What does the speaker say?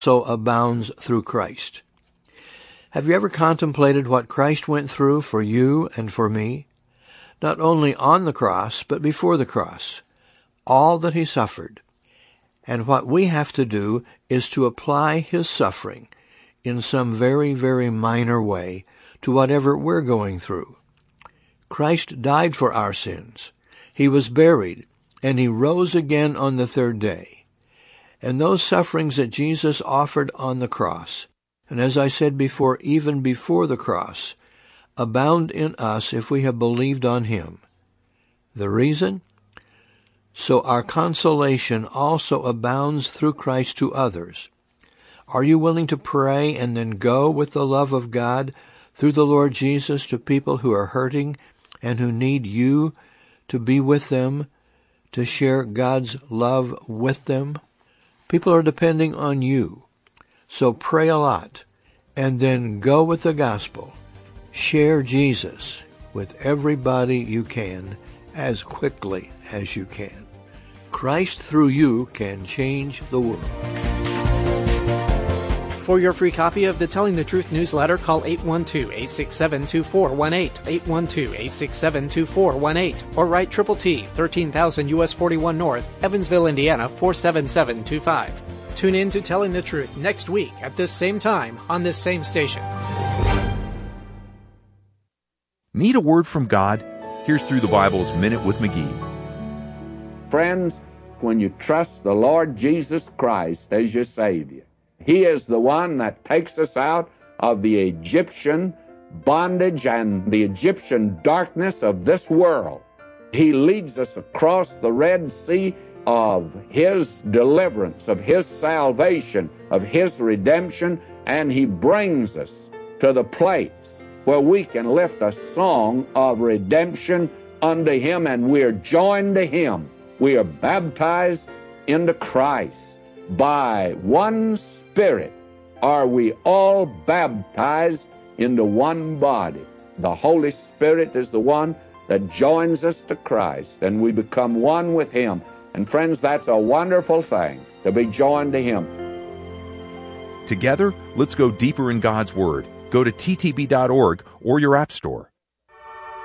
also abounds through Christ. Have you ever contemplated what Christ went through for you and for me? Not only on the cross, but before the cross. All that he suffered. And what we have to do is to apply his suffering in some very, very minor way to whatever we're going through. Christ died for our sins. He was buried, and he rose again on the third day. And those sufferings that Jesus offered on the cross, and as I said before, even before the cross, abound in us if we have believed on him. The reason? So our consolation also abounds through Christ to others. Are you willing to pray and then go with the love of God through the Lord Jesus to people who are hurting and who need you to be with them, to share God's love with them? People are depending on you. So pray a lot, and then go with the gospel. Share Jesus with everybody you can as quickly as you can. Christ through you can change the world. For your free copy of the Telling the Truth newsletter, call 812-867-2418, 812-867-2418, or write Triple T, 13,000 U.S. 41 North, Evansville, Indiana, 47725. Tune in to Telling the Truth next week at this same time on this same station. Need a word from God? Here's Through the Bible's Minute with McGee. Friends, when you trust the Lord Jesus Christ as your Savior, he is the one that takes us out of the Egyptian bondage and the Egyptian darkness of this world. He leads us across the Red Sea of his deliverance, of his salvation, of his redemption, and he brings us to the place where we can lift a song of redemption unto him, and we are joined to him. We are baptized into Christ. By one Spirit are we all baptized into one body. The Holy Spirit is the one that joins us to Christ, and we become one with him. And friends, that's a wonderful thing, to be joined to him. Together, let's go deeper in God's Word. Go to ttb.org or your app store.